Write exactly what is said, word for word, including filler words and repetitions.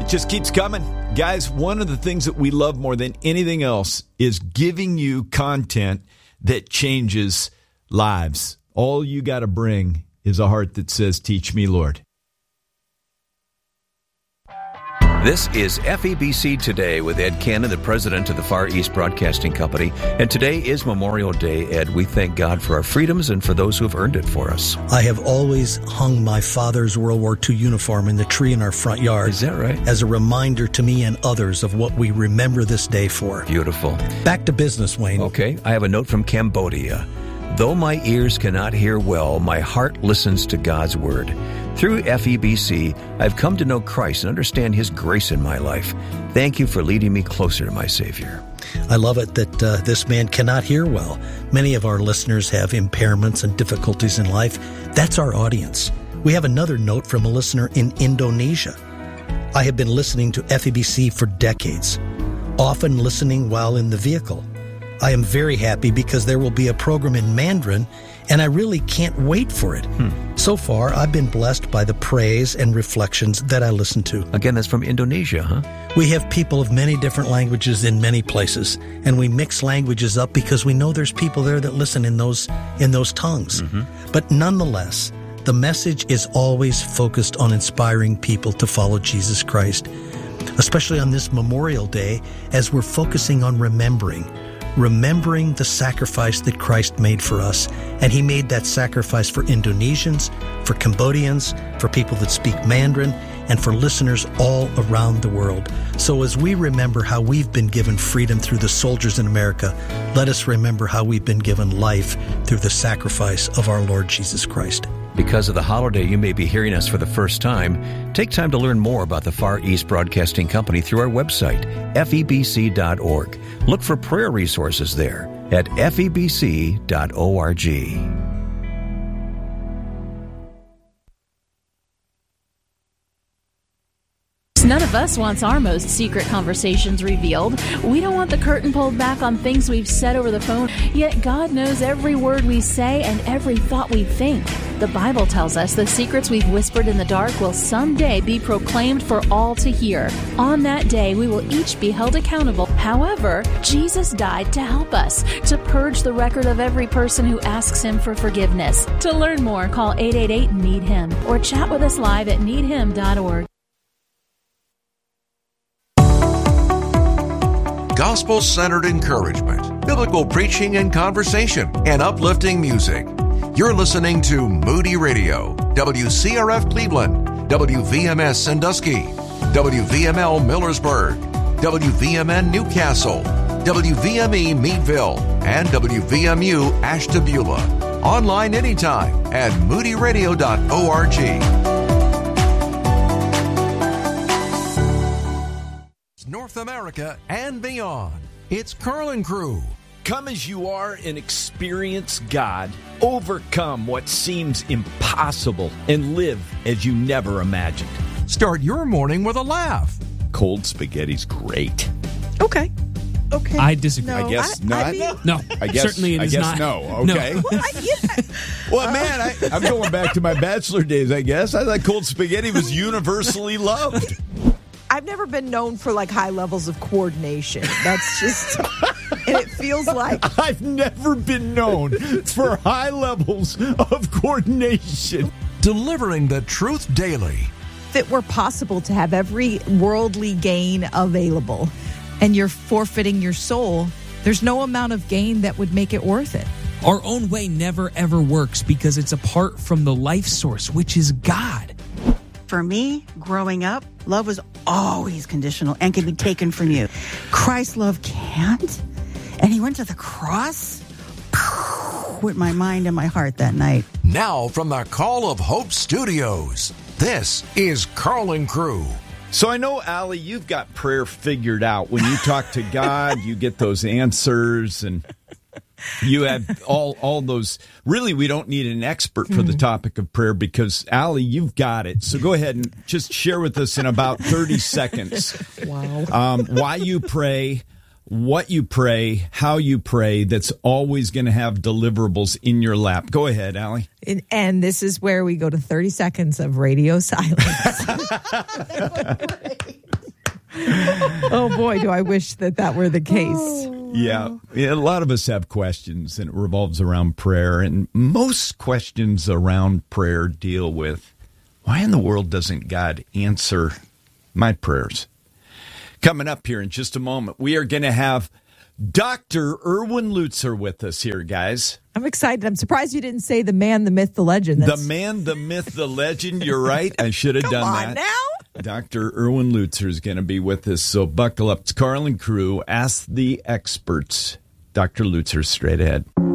It just keeps coming. Guys, one of the things that we love more than anything else is giving you content that changes lives. All you got to bring is a heart that says, teach me, Lord. This is F E B C Today with Ed Cannon, the president of the Far East Broadcasting Company. And today is Memorial Day, Ed. We thank God for our freedoms and for those who have earned it for us. I have always hung my father's World War Two uniform in the tree in our front yard. Is that right? As a reminder to me and others of what we remember this day for. Beautiful. Back to business, Wayne. Okay, I have a note from Cambodia. Though my ears cannot hear well, my heart listens to God's word. Through F E B C, I've come to know Christ and understand His grace in my life. Thank you for leading me closer to my Savior. I love it that uh, this man cannot hear well. Many of our listeners have impairments and difficulties in life. That's our audience. We have another note from a listener in Indonesia. I have been listening to F E B C for decades, often listening while in the vehicle. I am very happy because there will be a program in Mandarin, and I really can't wait for it. Hmm. So far, I've been blessed by the praise and reflections that I listen to. Again, that's from Indonesia, huh? We have people of many different languages in many places, and we mix languages up because we know there's people there that listen in those in those tongues. Mm-hmm. But nonetheless, the message is always focused on inspiring people to follow Jesus Christ, especially on this Memorial Day as we're focusing on remembering. Remembering the sacrifice that Christ made for us. And He made that sacrifice for Indonesians, for Cambodians, for people that speak Mandarin, and for listeners all around the world. So as we remember how we've been given freedom through the soldiers in America, let us remember how we've been given life through the sacrifice of our Lord Jesus Christ. Because of the holiday, you may be hearing us for the first time. Take time to learn more about the Far East Broadcasting Company through our website, F E B C dot org. Look for prayer resources there at F E B C dot org. None of us wants our most secret conversations revealed. We don't want the curtain pulled back on things we've said over the phone, yet God knows every word we say and every thought we think. The Bible tells us the secrets we've whispered in the dark will someday be proclaimed for all to hear. On that day, we will each be held accountable. However, Jesus died to help us, to purge the record of every person who asks Him for forgiveness. To learn more, call eight eight eight, need him or chat with us live at need him dot org. Gospel-centered encouragement, biblical preaching and conversation, and uplifting music. You're listening to Moody Radio, W C R F Cleveland, W V M S Sandusky, W V M L Millersburg, W V M N Newcastle, W V M E Meadville, and W V M U Ashtabula. Online anytime at moody radio dot org. North America and beyond. It's Carlin Crew. Come as you are and experience God. Overcome what seems impossible and live as you never imagined. Start your morning with a laugh. Cold spaghetti's great. Okay. Okay. I disagree. No, I guess I, not. I mean, No, I guess, certainly it I is guess not. no. Okay. No. well, I, yeah. Well, man, I, I'm going back to my bachelor days, I guess. I thought cold spaghetti was universally loved. I've never been known for like high levels of coordination. That's just, and it feels like I've never been known for high levels of coordination. Delivering the truth daily. if it were possible to have every worldly gain available and you're forfeiting your soul, there's no amount of gain that would make it worth it. Our own way never ever works because it's apart from the life source, which is God. For me, growing up, love was always conditional and can be taken from you. Christ's love can't. And he went to the cross with my mind and my heart that night. Now from the Call of Hope Studios, this is Carlin Crew. So I know, Allie, you've got prayer figured out. When you talk to God, you get those answers, and you have all all those. Really, we don't need an expert for the topic of prayer because, Allie, you've got it. So go ahead and just share with us in about thirty seconds Wow. um, why you pray, what you pray, how you pray. That's always going to have deliverables in your lap. Go ahead, Allie. And, and this is where we go to thirty seconds of radio silence. Oh, boy, do I wish that that were the case. Yeah. yeah, a lot of us have questions, and it revolves around prayer. And most questions around prayer deal with, why in the world doesn't God answer my prayers? Coming up here in just a moment, we are going to have Doctor Erwin Lutzer with us here, guys. I'm excited. I'm surprised you didn't say the man, the myth, the legend. That's... The man, the myth, the legend. You're right. I should have Come done on that. now. Doctor Erwin Lutzer is going to be with us, so buckle up. It's Carl and Crew. Ask the experts. Doctor Lutzer, straight ahead.